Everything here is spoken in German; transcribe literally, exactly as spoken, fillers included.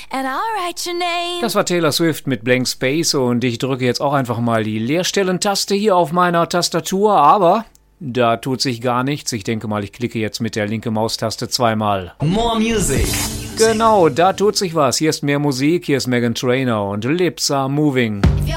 and I'll write your name. Das war Taylor Swift mit Blank Space und ich drücke jetzt auch einfach mal die Leerstellen-Taste hier auf meiner Tastatur, aber da tut sich gar nichts. Ich denke mal, ich klicke jetzt mit der linken Maustaste zweimal. More Music. Genau, da tut sich was. Hier ist mehr Musik, hier ist Meghan Trainor und Lips Are Moving. If you're